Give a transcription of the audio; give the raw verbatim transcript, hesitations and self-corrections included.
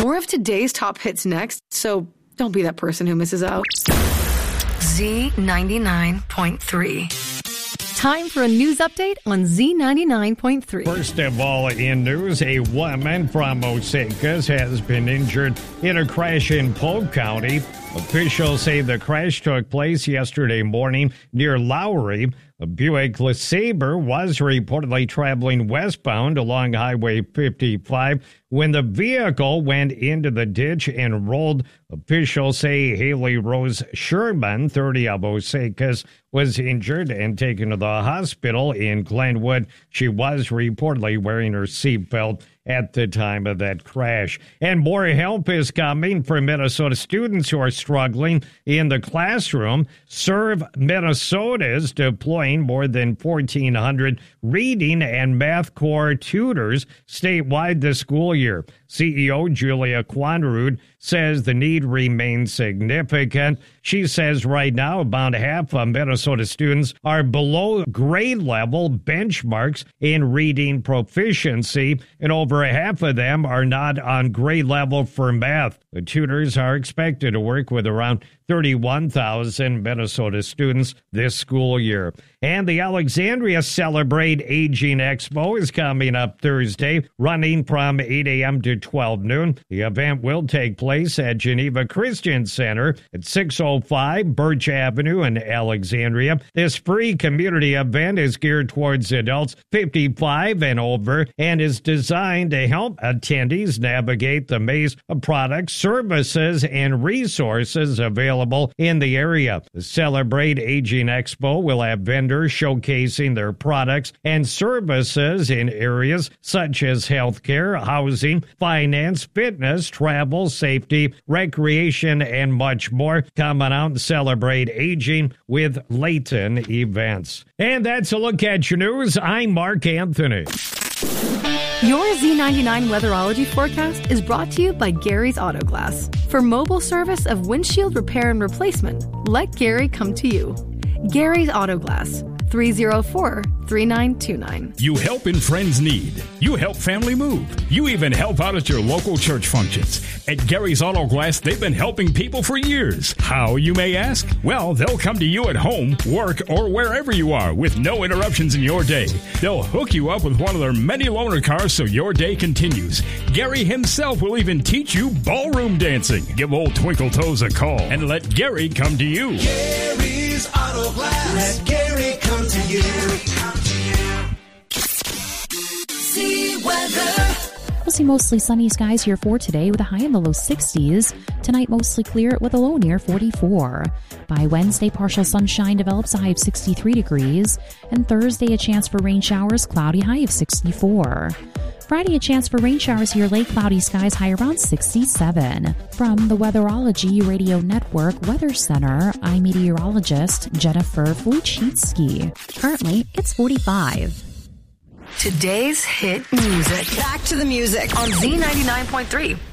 More of today's top hits next, so don't be that person who misses out. Z ninety-nine point three. Time for a news update on Z ninety-nine point three. First of all, in news, a woman from Osakis has been injured in a crash in Polk County. Officials say the crash took place yesterday morning near Lowry. A Buick LeSabre was reportedly traveling westbound along Highway fifty-five when the vehicle went into the ditch and rolled. Officials say Haley Rose Sherman, thirty, of Osakis, was injured and taken to the hospital in Glenwood. She was reportedly wearing her seatbelt at the time of that crash. And more help is coming for Minnesota students who are struggling in the classroom. Serve Minnesota is deploying more than fourteen hundred reading and math core tutors statewide this school year. C E O Julia Quanrud says the need remains significant. She says right now about half of Minnesota students are below grade level benchmarks in reading proficiency, and over half of them are not on grade level for math. The tutors are expected to work with around thirty-one thousand Minnesota students this school year. And the Alexandria Celebrate Aging Expo is coming up Thursday, running from eight a.m. to twelve noon. The event will take place at Geneva Christian Center at six oh five Birch Avenue in Alexandria. This free community event is geared towards adults fifty-five and over and is designed to help attendees navigate the maze of products, services, and resources available in the area. The Celebrate Aging Expo will have vendors showcasing their products and services in areas such as healthcare, housing, finance, fitness, travel, safety, recreation, and much more. Come on out and celebrate aging with Layton Events. And that's a look at your news. I'm Mark Anthony. Your Z ninety-nine weatherology forecast is brought to you by Gary's Auto Glass. For mobile service of windshield repair and replacement, let Gary come to you. Gary's Auto Glass, three oh four, three nine two nine. You help in friends' need. You help family move. You even help out at your local church functions. At Gary's Auto Glass, they've been helping people for years. How, you may ask? Well, they'll come to you at home, work, or wherever you are with no interruptions in your day. They'll hook you up with one of their many loaner cars so your day continues. Gary himself will even teach you ballroom dancing. Give old Twinkle Toes a call and let Gary come to you. Gary's Auto Glass. Let Gary come to you. See weather. We'll see mostly sunny skies here for today with a high in the low sixties. Tonight, mostly clear with a low near forty-four. By Wednesday, partial sunshine develops, a high of sixty-three degrees. And Thursday, a chance for rain showers, cloudy, high of sixty-four. Friday, a chance for rain showers here late, cloudy skies, high around sixty-seven. From the Weatherology Radio Network Weather Center, I'm meteorologist Jennifer Wojcicki. Currently, it's forty-five. Today's hit music. Back to the music on Z ninety-nine point three.